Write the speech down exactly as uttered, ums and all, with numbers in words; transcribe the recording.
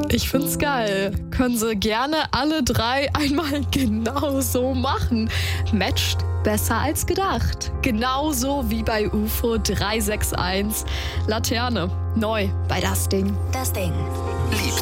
Ich find's geil. Können Sie gerne alle drei einmal genauso machen. Matcht besser als gedacht. Genauso wie bei U F O drei sechs eins. Laterne. Neu bei Das Ding. Das Ding. Lieb